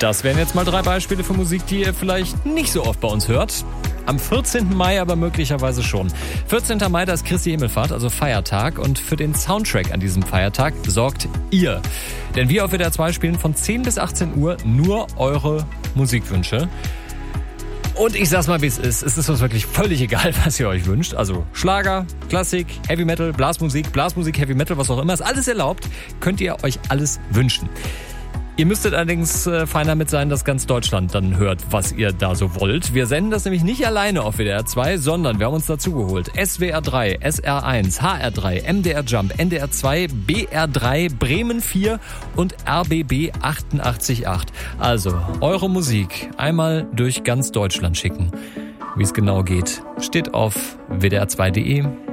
Das wären jetzt mal 3 Beispiele für Musik, die ihr vielleicht nicht so oft bei uns hört. Am 14. Mai aber möglicherweise schon. 14. Mai, da ist Christi Himmelfahrt, also Feiertag. Und für den Soundtrack an diesem Feiertag sorgt ihr. Denn wir auf WDR 2 spielen von 10 bis 18 Uhr nur eure Musikwünsche. Und ich sag's mal, wie es ist. Es ist uns wirklich völlig egal, was ihr euch wünscht. Also Schlager, Klassik, Heavy Metal, Blasmusik, Heavy Metal, was auch immer. Ist alles erlaubt. Könnt ihr euch alles wünschen. Ihr müsstet allerdings fein damit sein, dass ganz Deutschland dann hört, was ihr da so wollt. Wir senden das nämlich nicht alleine auf WDR 2, sondern wir haben uns dazu geholt. SWR 3, SR1, HR 3, MDR Jump, NDR 2, BR 3, Bremen 4 und RBB 88.8. Also, eure Musik einmal durch ganz Deutschland schicken. Wie es genau geht, steht auf wdr2.de.